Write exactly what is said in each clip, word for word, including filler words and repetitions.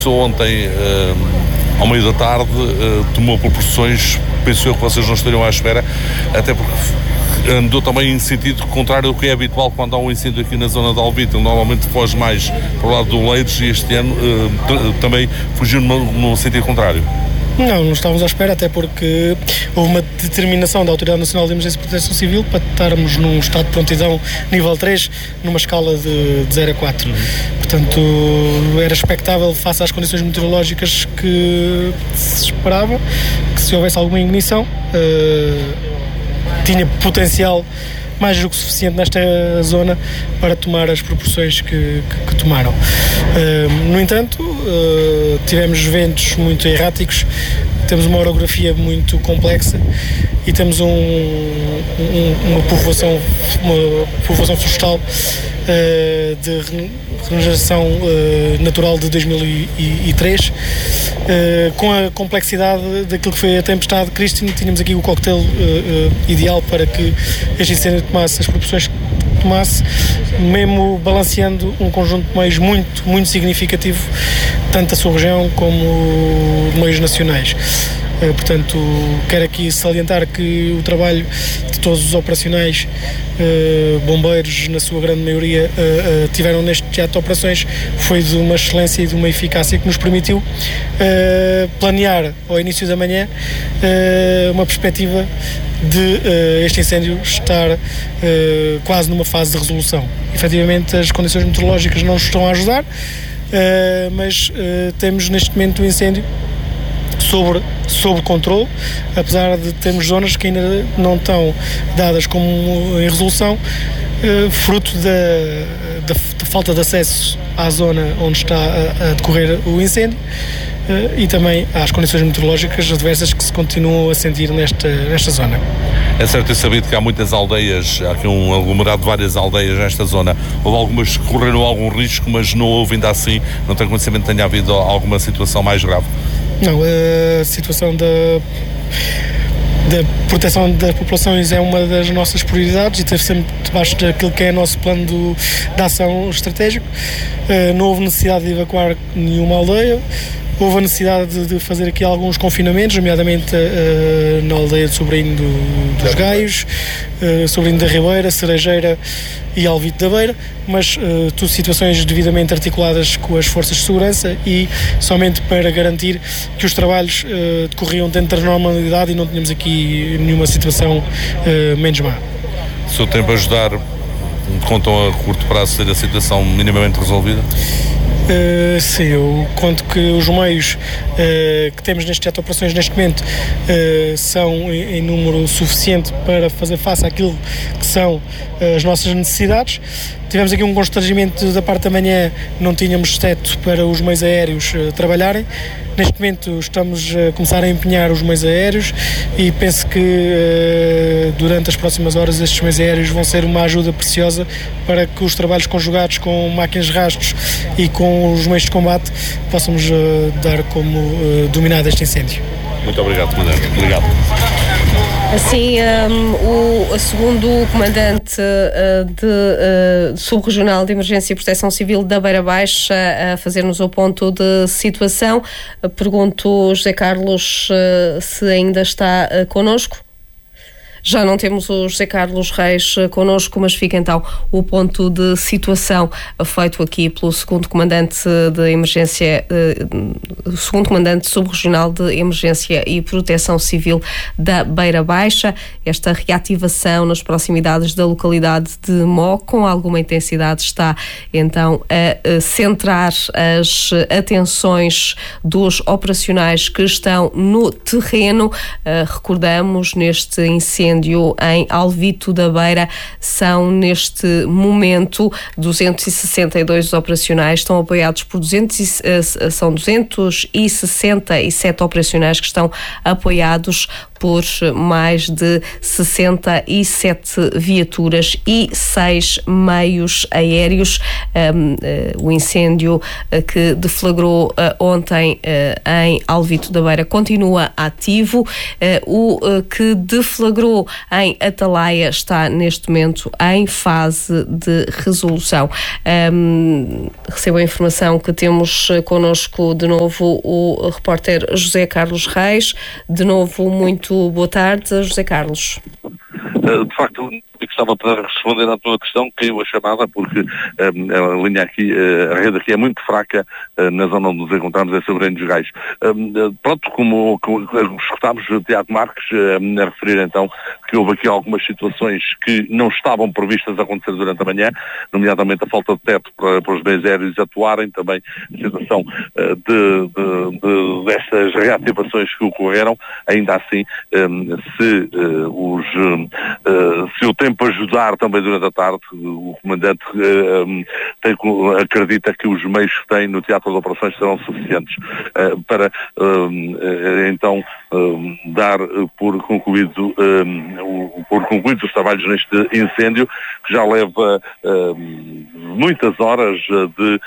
Ontem, uh, ao meio da tarde, uh, tomou proporções, penso eu, que vocês não estariam à espera, até porque andou também em sentido contrário ao que é habitual quando há um incêndio aqui na zona de Alvite. Normalmente foge mais para o lado do Oleiros e este ano uh, t- também fugiu no, no sentido contrário. Não, não estávamos à espera, até porque houve uma determinação da Autoridade Nacional de Emergência e Proteção Civil para estarmos num estado de prontidão nível três, numa escala de, de zero a quatro. Uhum. Portanto, era expectável, face às condições meteorológicas que se esperava, que se houvesse alguma ignição, uh, tinha potencial mais do que suficiente nesta zona para tomar as proporções que, que, que tomaram. Uh, no entanto, uh, tivemos ventos muito erráticos, temos uma orografia muito complexa e temos um, um, uma povoação, uma povoação florestal uh, de regeneração uh, natural de dois mil e três, uh, com a complexidade daquilo que foi a tempestade Christine. Tínhamos aqui o coquetel uh, uh, ideal para que este incêndio tomasse as proporções que tomasse, mesmo balanceando um conjunto de meios muito, muito significativo, tanto da sua região como de meios nacionais. Uh, portanto, quero aqui salientar que o trabalho de todos os operacionais, uh, bombeiros, na sua grande maioria, uh, uh, tiveram neste teatro de operações, foi de uma excelência e de uma eficácia que nos permitiu uh, planear ao início da manhã uh, uma perspectiva de uh, este incêndio estar uh, quase numa fase de resolução. Efetivamente, as condições meteorológicas não nos estão a ajudar, uh, mas uh, temos neste momento um incêndio Sobre, sobre controle, apesar de termos zonas que ainda não estão dadas como em resolução, eh, fruto da, da, da falta de acesso à zona onde está a, a decorrer o incêndio, eh, e também às condições meteorológicas adversas que se continuam a sentir nesta, nesta zona. É certo e sabido que há muitas aldeias, há aqui um aglomerado de várias aldeias nesta zona. Houve algumas que correram algum risco, mas não houve ainda assim, não tenho conhecimento que tenha havido alguma situação mais grave. Não, a situação da, da proteção das populações é uma das nossas prioridades e esteve sempre debaixo daquilo que é o nosso plano do, de ação estratégico. Uh, não houve necessidade de evacuar nenhuma aldeia. Houve a necessidade de, de fazer aqui alguns confinamentos, nomeadamente uh, na aldeia de Sobrinho do, dos Gaios, uh, Sobrinho da Ribeira, Cerejeira e Alvite da Beira, mas uh, tudo situações devidamente articuladas com as forças de segurança e somente para garantir que os trabalhos uh, decorriam dentro da normalidade e não tínhamos aqui nenhuma situação uh, menos má. Se o tempo ajudar, contam a curto prazo ter a situação minimamente resolvida? Uh, sim, eu conto que os meios uh, que temos neste teatro de operações neste momento uh, são em, em número suficiente para fazer face àquilo que são uh, as nossas necessidades. Tivemos aqui um constrangimento da parte da manhã, não tínhamos teto para os meios aéreos uh, trabalharem. Neste momento estamos a começar a empenhar os meios aéreos e penso que uh, durante as próximas horas estes meios aéreos vão ser uma ajuda preciosa para que os trabalhos conjugados com máquinas de rastros e com os meios de combate possamos uh, dar como uh, dominado este incêndio. Muito obrigado, comandante. Obrigado. Assim, um, o segundo comandante uh, de uh, Subregional de Emergência e Proteção Civil da Beira Baixa a fazer-nos o ponto de situação. Uh, pergunto, José Carlos, uh, se ainda está uh, connosco. Já não temos o José Carlos Reis connosco, mas fica então o ponto de situação feito aqui pelo segundo comandante de emergência, uh, segundo comandante subregional de emergência e proteção civil da Beira Baixa. Esta reativação nas proximidades da localidade de Mó, com alguma intensidade, está então a centrar as atenções dos operacionais que estão no terreno. Uh, recordamos, neste incêndio em Alvito da Beira, são neste momento duzentos e sessenta e dois operacionais, estão apoiados por duzentos, são duzentos e sessenta e sete operacionais que estão apoiados por mais de sessenta e sete viaturas e seis meios aéreos. Um, uh, o incêndio uh, que deflagrou uh, ontem uh, em Alvito da Beira continua ativo. Uh, o uh, que deflagrou em Atalaia está neste momento em fase de resolução. Um, recebo a informação que temos connosco de novo o repórter José Carlos Reis. De novo, muito boa tarde, José Carlos. De facto, eu gostava para responder à tua questão, caiu a chamada, porque um, a linha aqui, uh, a rede aqui é muito fraca uh, na zona onde nos encontramos, é sobre Sobreiros dos Gais. Um, uh, pronto, como, como escutámos o Tiago Marques uh, a referir então que houve aqui algumas situações que não estavam previstas a acontecer durante a manhã, nomeadamente a falta de teto para, para os meios aéreos atuarem, também a situação uh, de, de, de, dessas reativações que ocorreram. Ainda assim, um, se, uh, os, uh, se o tempo ajudar também durante a tarde, o comandante uh, um, tem, acredita que os meios que tem no Teatro de Operações serão suficientes uh, para uh, então uh, dar por concluído uh, o, por concluídos os trabalhos neste incêndio, que já leva uh, muitas horas de,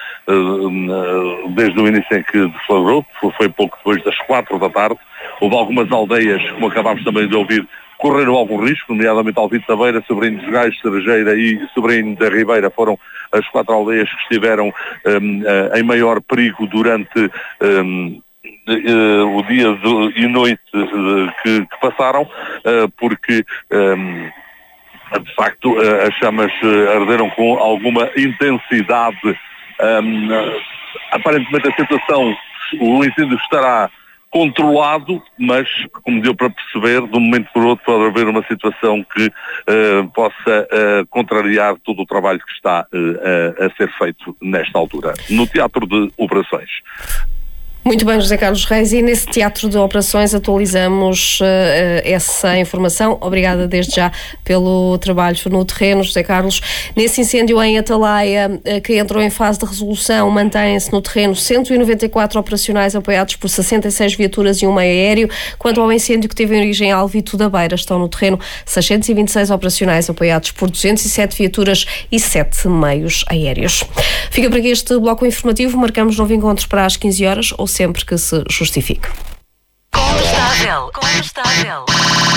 uh, desde o início em que deflagrou, foi pouco depois das quatro da tarde. Houve algumas aldeias, como acabámos também de ouvir, correram algum risco, nomeadamente Alvito da Beira, Sobreiros dos Gais, Cerejeira e Sobrinho da Ribeira foram as quatro aldeias que estiveram um, uh, em maior perigo durante um, uh, o dia do, e noite uh, que, que passaram, uh, porque um, de facto uh, as chamas uh, arderam com alguma intensidade. Um, uh, aparentemente a situação, o incêndio estará controlado, mas, como deu para perceber, de um momento para o outro pode haver uma situação que uh, possa uh, contrariar todo o trabalho que está uh, a, a ser feito nesta altura, no Teatro de Operações. Muito bem, José Carlos Reis, e nesse Teatro de Operações atualizamos uh, essa informação. Obrigada desde já pelo trabalho no terreno, José Carlos. Nesse incêndio em Atalaia, uh, que entrou em fase de resolução, mantêm-se no terreno cento e noventa e quatro operacionais apoiados por sessenta e seis viaturas e um meio aéreo. Quanto ao incêndio que teve origem em Alvito da Beira, estão no terreno seiscentos e vinte e seis operacionais apoiados por duzentas e sete viaturas e sete meios aéreos. Fica por aqui este bloco informativo. Marcamos novo encontro para as quinze horas, ou sempre que se justifique. Condestável. Condestável.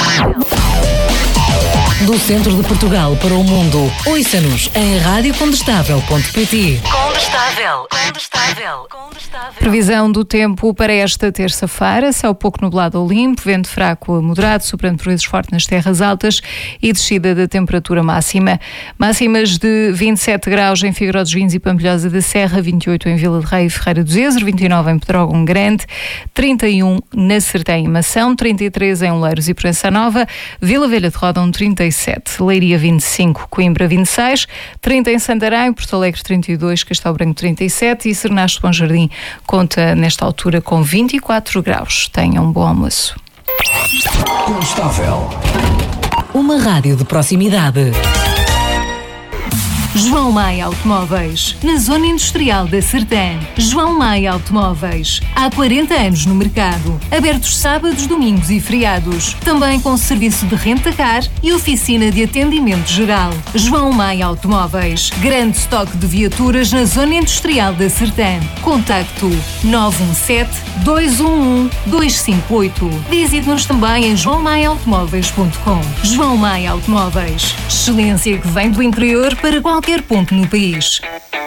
Do centro de Portugal para o mundo. Ouça-nos em rádio condestável ponto pt. Condestável. Condestável. Condestável. Previsão do tempo para esta terça-feira. Céu pouco nublado ou limpo, vento fraco a moderado, soprando por vezes forte nas terras altas e descida da temperatura máxima. Máximas de vinte e sete graus em Figueiró dos Vinhos e Pampilhosa da Serra, vinte e oito em Vila de Rei e Ferreira do Zezer, vinte e nove em Pedrógão Grande, trinta e um na Sertém e Mação, trinta e três em Oleiros e Proença Nova, Vila Velha de Ródão trinta e sete, Leiria vinte e cinco, Coimbra vinte e seis, trinta em Santarém, Porto Alegre trinta e dois, Castelo Branco trinta e sete e Cernache de Bom Jardim conta nesta altura com vinte e quatro graus. Tenham um bom almoço. Condestável. Uma rádio de proximidade. João Maia Automóveis, na Zona Industrial da Sertã. João Maia Automóveis, há quarenta anos no mercado, abertos sábados, domingos e feriados, também com serviço de renta-car e oficina de atendimento geral. João Maia Automóveis, grande estoque de viaturas na Zona Industrial da Sertã. Contacto nove um sete, dois um um, dois cinco oito. Visite-nos também em joão maia automóveis ponto com. João Maia Automóveis, excelência que vem do interior para qualquer ponto no país.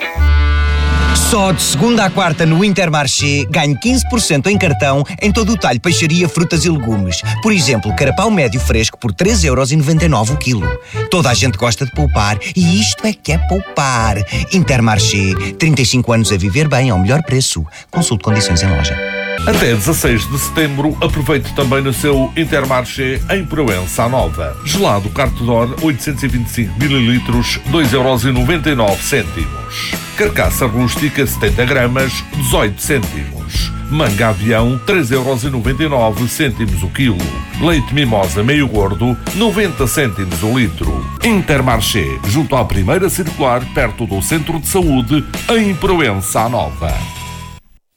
Só de segunda à quarta no Intermarché ganhe quinze por cento em cartão em todo o talho peixaria, frutas e legumes. Por exemplo, carapau médio fresco por três euros e noventa e nove o quilo. Toda a gente gosta de poupar e isto é que é poupar. Intermarché, trinta e cinco anos a viver bem ao melhor preço. Consulte condições em loja. Até dezasseis de setembro, aproveite também no seu Intermarché em Proença Nova. Gelado Cartodor oitocentos e vinte e cinco mililitros, dois euros e noventa e nove cêntimos. Carcaça rústica setenta gramas, dezoito cêntimos. Manga avião, três euros e noventa e nove cêntimos o quilo. Leite mimosa meio gordo, noventa cêntimos o litro. Intermarché, junto à primeira circular, perto do Centro de Saúde, em Proença Nova.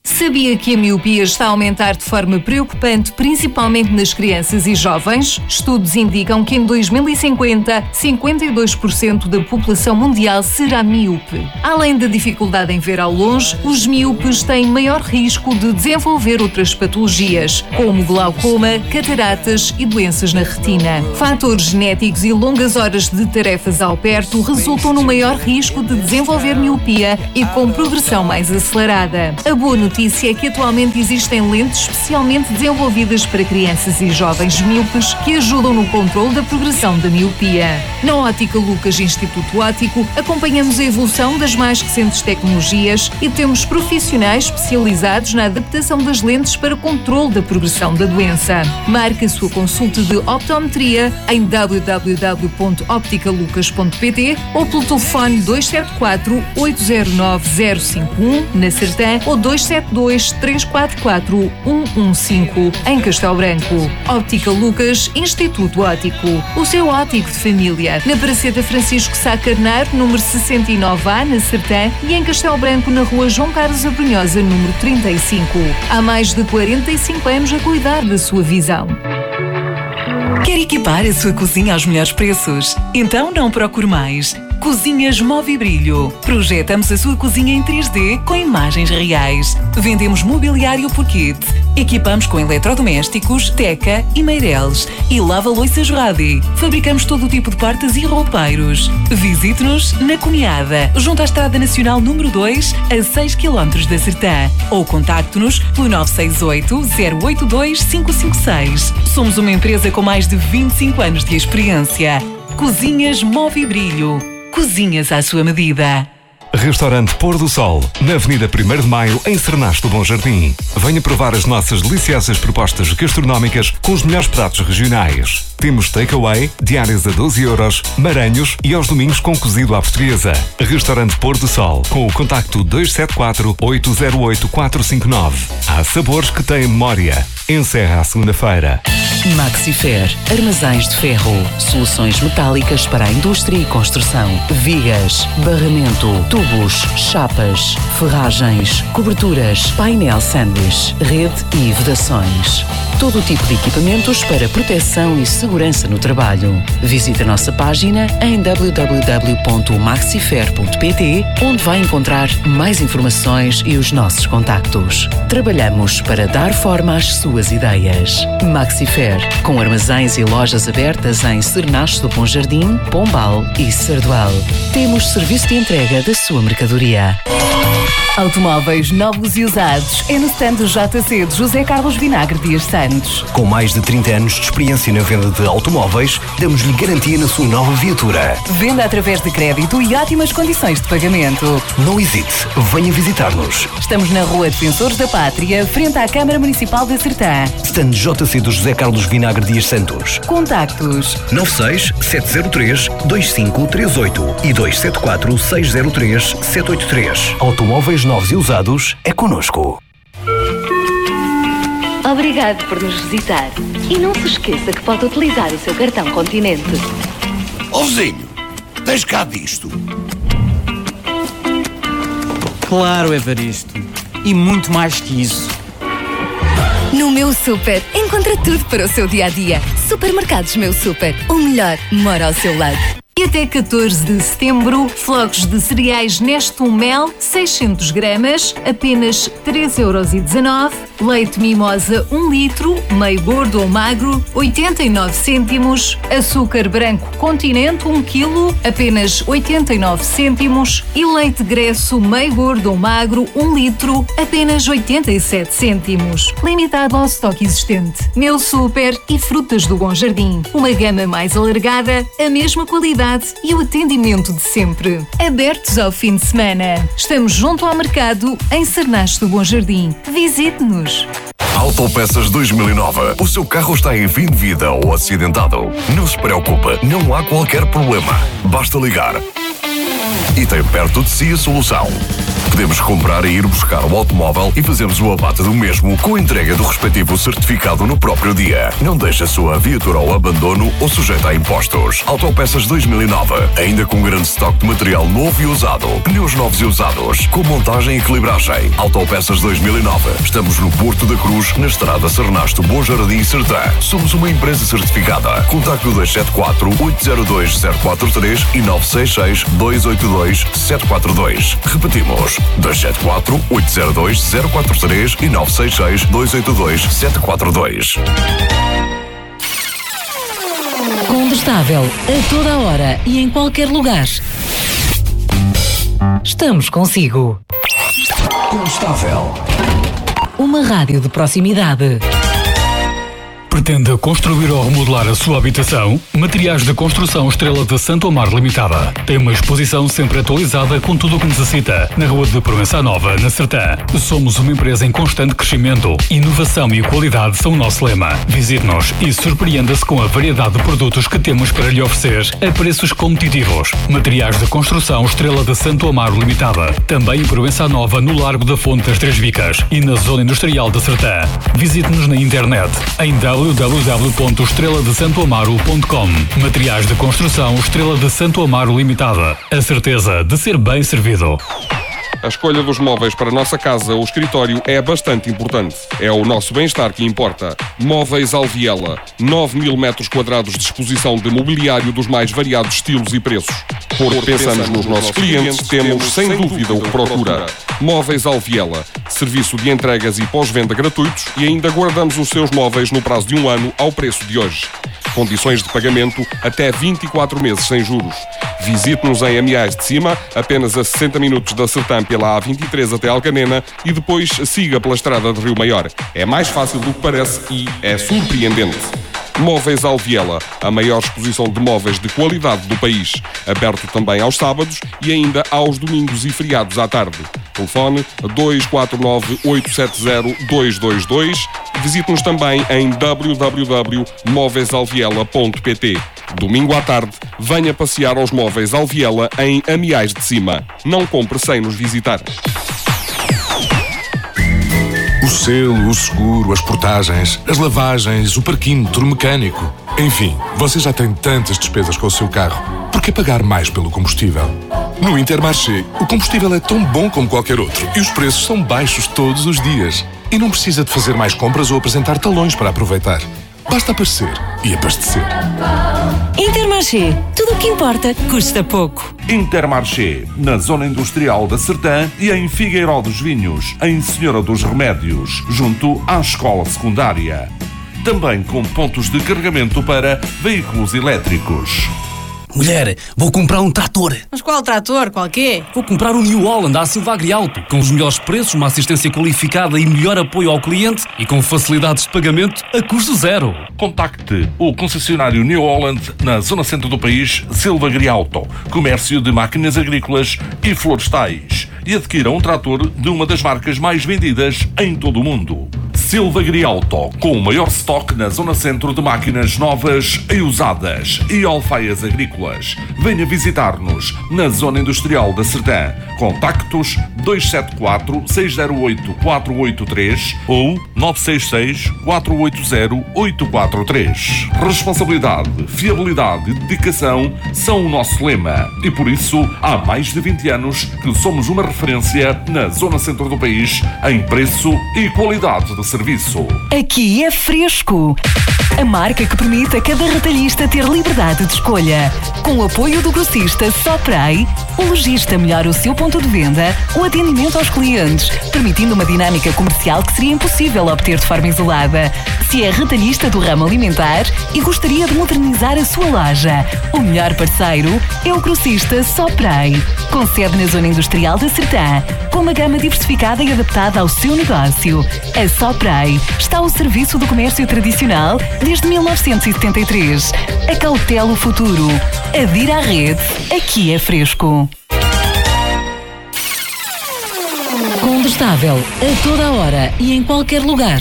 Sabia que a miopia está a aumentar de forma preocupante, principalmente nas crianças e jovens? Estudos indicam que em dois mil e cinquenta, cinquenta e dois por cento da população mundial será míope. Além da dificuldade em ver ao longe, os míopes têm maior risco de desenvolver outras patologias, como glaucoma, cataratas e doenças na retina. Fatores genéticos e longas horas de tarefas ao perto resultam no maior risco de desenvolver miopia e com progressão mais acelerada. A boa notícia é que atualmente existem lentes especialmente desenvolvidas para crianças e jovens míopes que ajudam no controle da progressão da miopia. Na Ótica Lucas Instituto Óptico, acompanhamos a evolução das mais recentes tecnologias e temos profissionais especializados na adaptação das lentes para controle da progressão da doença. Marque a sua consulta de optometria em w w w ponto optica lucas ponto p t ou pelo telefone dois sete quatro, oito zero nove, zero cinco um na Sertã ou dois sete dois, três quatro quatro, um um cinco em Castelo Branco. Óptica Lucas Instituto Óptico, o seu óptico de família. Na Praceta Francisco Sá Carneiro, número sessenta e nove A, na Sertã, e em Castelo Branco, na rua João Carlos Abrunhosa, número trinta e cinco. Há mais de quarenta e cinco anos a cuidar da sua visão. Quer equipar a sua cozinha aos melhores preços? Então não procure mais. Cozinhas Movibrilho. Projetamos a sua cozinha em três D com imagens reais. Vendemos mobiliário por kit. Equipamos com eletrodomésticos, Teca e Meireles. E lava-loiças Radi. Fabricamos todo o tipo de portas e roupeiros. Visite-nos na Cunhada, junto à Estrada Nacional número dois, a seis quilómetros da Sertã. Ou contacte-nos pelo nove seis oito, zero oito dois, cinco cinco seis. Somos uma empresa com mais de vinte e cinco anos de experiência. Cozinhas Movibrilho. Cozinhas à sua medida. Restaurante Pôr do Sol, na Avenida primeiro de Maio, em Sernache do Bom Jardim. Venha provar as nossas deliciosas propostas gastronómicas com os melhores pratos regionais. Temos takeaway, diárias a doze euros, maranhos e aos domingos com cozido à portuguesa. Restaurante Pôr do Sol, com o contacto dois sete quatro, oito zero oito, quatro cinco nove. Há sabores que têm memória. Encerra à segunda-feira. Maxifer, armazéns de ferro, soluções metálicas para a indústria e construção, vigas, barramento, tubos, chapas, ferragens, coberturas, painel sanduíche, rede e vedações. Todo o tipo de equipamentos para proteção e segurança no trabalho. Visite a nossa página em w w w ponto maxifer ponto p t, onde vai encontrar mais informações e os nossos contactos. Trabalhamos para dar forma às suas ideias. Maxifer, com armazéns e lojas abertas em Sernache do Bom Jardim, Pombal e Sardual. Temos serviço de entrega da sua mercadoria. Automóveis novos e usados é no stand do J C de José Carlos Vinagre Dias Santos. Com mais de trinta anos de experiência na venda de automóveis, damos-lhe garantia na sua nova viatura. Venda através de crédito e ótimas condições de pagamento. Não hesite, venha visitar-nos. Estamos na Rua Defensores da Pátria, frente à Câmara Municipal da Sertã. Stand J C do José Carlos Vinagre Dias Santos. Contactos nove seis, sete zero três, dois cinco três oito e dois sete quatro, seis zero três, sete oito três. Automóveis novos e usados é connosco. Obrigado por nos visitar. E não se esqueça que pode utilizar o seu cartão Continente. Ó vizinho, tens cá disto? Claro, Evaristo. E muito mais que isso. No Meu Super, encontra tudo para o seu dia-a-dia. Supermercados Meu Super. O melhor mora ao seu lado. E até catorze de setembro, flocos de cereais Nestum Mel, seiscentos gramas, apenas três euros e dezanove. Leite Mimosa um litro, meio gordo ou magro, oitenta e nove cêntimos. Açúcar branco Continente um quilo, apenas oitenta e nove cêntimos. E leite Gresso meio gordo ou magro, um litro, apenas oitenta e sete cêntimos. Limitado ao estoque existente. Meu Super e Frutas do Bom Jardim. Uma gama mais alargada, a mesma qualidade e o atendimento de sempre. Abertos ao fim de semana. Estamos junto ao mercado, em Sernache do Bom Jardim. Visite-nos. Autopeças dois mil e nove. O seu carro está em fim de vida ou acidentado? Não se preocupe, não há qualquer problema. Basta ligar. E tem perto de si a solução. Podemos comprar e ir buscar o automóvel e fazemos o abate do mesmo com a entrega do respectivo certificado no próprio dia. Não deixe a sua viatura ao abandono ou sujeita a impostos. Autopeças dois mil e nove, ainda com grande estoque de material novo e usado. Pneus novos e usados, com montagem e equilibragem. Autopeças dois mil e nove. Estamos no Porto da Cruz, na estrada Sernasto, Bom Jardim e Sertã. Somos uma empresa certificada. Contacte o dois sete quatro, oito zero dois, zero quatro três e nove seis seis, dois oito dois, sete quatro dois. Repetimos. dois sete quatro, oito zero dois, zero quatro três e nove seis seis, dois oito dois, sete quatro dois. Condestável, a toda a hora e em qualquer lugar. Estamos consigo. Condestável. Uma rádio de proximidade. Pretende construir ou remodelar a sua habitação? Materiais de Construção Estrela de Santo Amaro Limitada. Tem uma exposição sempre atualizada com tudo o que necessita. Na Rua de Provença Nova, na Sertã. Somos uma empresa em constante crescimento. Inovação e qualidade são o nosso lema. Visite-nos e surpreenda-se com a variedade de produtos que temos para lhe oferecer a preços competitivos. Materiais de Construção Estrela de Santo Amaro Limitada. Também em Provença Nova, no Largo da Fonte das Três Vicas e na Zona Industrial da Sertã. Visite-nos na internet em w w w ponto estrela de santo amaro ponto com. Materiais de Construção Estrela de Santo Amaro Limitada. A certeza de ser bem servido. A escolha dos móveis para a nossa casa ou escritório é bastante importante. É o nosso bem-estar que importa. Móveis Alviela. nove mil metros quadrados de exposição de mobiliário dos mais variados estilos e preços. Porque pensamos nos nossos clientes, temos sem dúvida o que procura. Móveis Alviela. Serviço de entregas e pós-venda gratuitos e ainda guardamos os seus móveis no prazo de um ano ao preço de hoje. Condições de pagamento até vinte e quatro meses sem juros. Visite-nos em Amiais de Cima, apenas a sessenta minutos da Sertã pela A vinte e três até Alcanena e depois siga pela estrada de Rio Maior. É mais fácil do que parece e é surpreendente. Móveis Alviela, a maior exposição de móveis de qualidade do país. Aberto também aos sábados e ainda aos domingos e feriados à tarde. Telefone dois quatro nove, oito sete zero, dois dois dois. Visite-nos também em w w w ponto móveis alviela ponto p t. Domingo à tarde, venha passear aos Móveis Alviela em Amiais de Cima. Não compre sem nos visitar. O selo, o seguro, as portagens, as lavagens, o parquímetro mecânico. Enfim, você já tem tantas despesas com o seu carro. Por que pagar mais pelo combustível? No Intermarché, o combustível é tão bom como qualquer outro e os preços são baixos todos os dias. E não precisa de fazer mais compras ou apresentar talões para aproveitar. Basta aparecer e abastecer. Intermarché. Tudo o que importa custa pouco. Intermarché, na Zona Industrial da Sertã e em Figueiró dos Vinhos, em Senhora dos Remédios, junto à Escola Secundária. Também com pontos de carregamento para veículos elétricos. Mulher, vou comprar um trator. Mas qual trator? Qual quê? Vou comprar um New Holland à Silva Agrialto, com os melhores preços, uma assistência qualificada e melhor apoio ao cliente e com facilidades de pagamento a custo zero. Contacte o concessionário New Holland na zona centro do país, Silva Agrialto, comércio de máquinas agrícolas e florestais, e adquira um trator de uma das marcas mais vendidas em todo o mundo. Silva Agrialto, com o maior estoque na zona centro de máquinas novas e usadas e alfaias agrícolas. Venha visitar-nos na Zona Industrial da Sertã. Contactos dois sete quatro, seis zero oito, quatro oito três ou nove seis seis, quatro oito zero, oito quatro três. Responsabilidade, fiabilidade e dedicação são o nosso lema e por isso há mais de vinte anos que somos uma referência na zona centro do país em preço e qualidade de serviço. Aqui é Fresco, a marca que permite a cada retalhista ter liberdade de escolha. Com o apoio do grossista Sopray, o lojista melhora o seu ponto de venda, o atendimento aos clientes, permitindo uma dinâmica comercial que seria impossível obter de forma isolada. Se é retalhista do ramo alimentar e gostaria de modernizar a sua loja, o melhor parceiro é o grossista Sopray, com sede na Zona Industrial da Sertã, com uma gama diversificada e adaptada ao seu negócio. A Sopray está ao serviço do comércio tradicional desde mil novecentos e setenta e três. Acautela o futuro. Adira à rede. Aqui é Fresco. Condestável, a toda a hora e em qualquer lugar.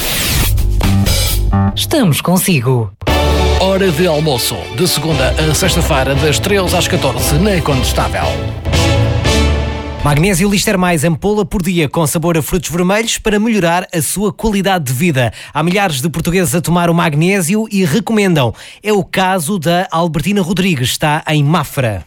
Estamos consigo. Hora de almoço, de segunda a sexta-feira, das treze às catorze, na Condestável. Magnésio Lister Mais, ampola por dia com sabor a frutos vermelhos para melhorar a sua qualidade de vida. Há milhares de portugueses a tomar o magnésio e recomendam. É o caso da Albertina Rodrigues, está em Mafra.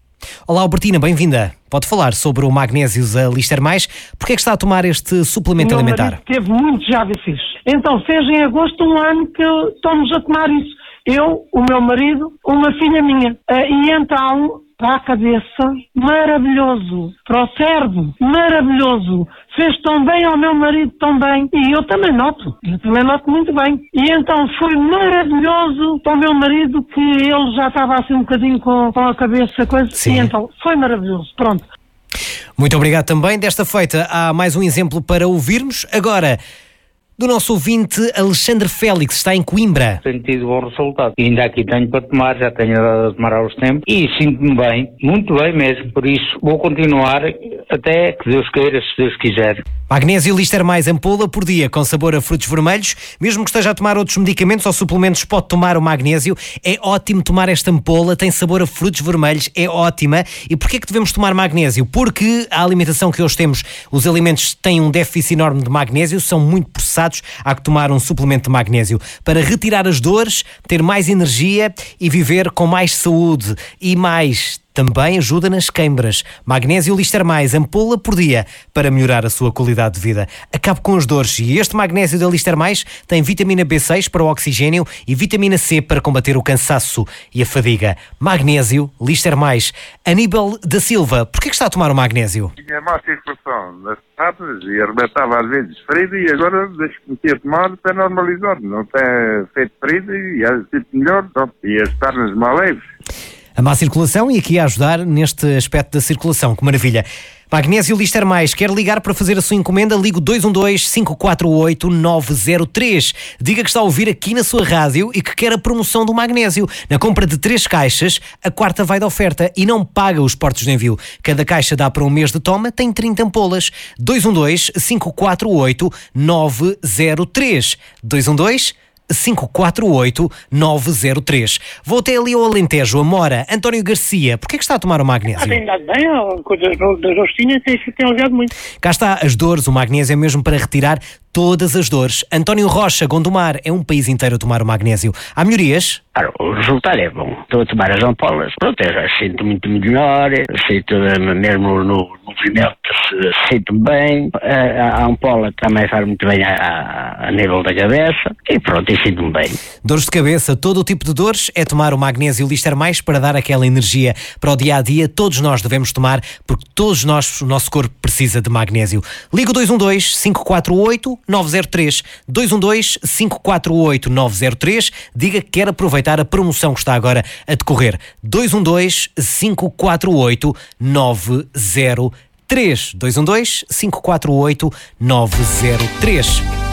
Olá Albertina, bem-vinda. Pode falar sobre o magnésio Lister Mais. Porquê é que está a tomar este suplemento alimentar? Teve muitos já vezes. Então fez em agosto um ano que estamos a tomar isso. Eu, o meu marido, uma filha minha. E então... para a cabeça, maravilhoso. Para o cérebro, maravilhoso. Fez tão bem ao meu marido, tão bem. E eu também noto. Eu também noto muito bem. E então foi maravilhoso para o meu marido, que ele já estava assim um bocadinho com, com a cabeça, coisa. Sim. E então foi maravilhoso. Pronto. Muito obrigado também. Desta feita há mais um exemplo para ouvirmos. Agora... do nosso ouvinte Alexandre Félix, está em Coimbra. Tenho tido bom resultado. E ainda aqui tenho para tomar, já tenho dado a tomar há uns tempos. E sinto-me bem, muito bem mesmo. Por isso vou continuar até que Deus queira, se Deus quiser. Magnésio Lister Mais, ampola por dia com sabor a frutos vermelhos. Mesmo que esteja a tomar outros medicamentos ou suplementos, pode tomar o magnésio. É ótimo tomar esta ampola, tem sabor a frutos vermelhos, é ótima. E porquê é que devemos tomar magnésio? Porque a alimentação que hoje temos, os alimentos têm um déficit enorme de magnésio, são muito processados. Há que tomar um suplemento de magnésio para retirar as dores, ter mais energia e viver com mais saúde. E mais, também ajuda nas queimbras. Magnésio Lister Mais, ampola por dia para melhorar a sua qualidade de vida. Acabe com as dores. E este magnésio da Lister Mais tem vitamina B seis para o oxigênio e vitamina C para combater o cansaço e a fadiga. Magnésio Lister Mais. Aníbal da Silva, porquê que está a tomar o magnésio? Tinha má circulação nas patas e arrebentava às vezes ferida, e agora desde que comecei a tomar tem normalizado. Não tem feito ferida e é tipo melhor. Pronto. E as pernas mais leves. A má circulação e aqui a ajudar neste aspecto da circulação. Que maravilha. Magnésio Lister Mais. Quer ligar para fazer a sua encomenda? Ligo dois um dois, cinco quatro oito, nove zero três. Diga que está a ouvir aqui na sua rádio e que quer a promoção do magnésio. Na compra de três caixas, a quarta vai de oferta e não paga os portos de envio. Cada caixa dá para um mês de toma, tem trinta ampolas. dois um dois, cinco quatro oito, nove zero três. dois um dois, cinco quatro oito, nove zero três. Vou até ali ao Alentejo, a Mora. António Garcia, porquê é que está a tomar o magnésio? Ah, tem dado bem, a coisa das rostinhas tem, tem aliviado muito. Cá está, as dores, o magnésio é mesmo para retirar todas as dores. António Rocha, Gondomar, é um país inteiro a tomar o magnésio. Há melhorias? Claro, o resultado é bom. Estou a tomar as ampolas. Pronto, eu já sinto muito melhor, sinto mesmo no movimento, sinto bem. A, a ampola também faz muito bem a, a, a nível da cabeça e pronto, e sinto-me bem. Dores de cabeça, todo o tipo de dores, é tomar o magnésio Lister Mais para dar aquela energia para o dia-a-dia. Todos nós devemos tomar, porque todos nós, o nosso corpo precisa de magnésio. Ligo dois um dois, cinco quatro oito, nove zero três. dois um dois, cinco quatro oito, nove zero três. Diga que quer aproveitar a promoção que está agora a decorrer. dois um dois, cinco quatro oito, nove zero três. dois um dois, cinco quatro oito, nove zero três.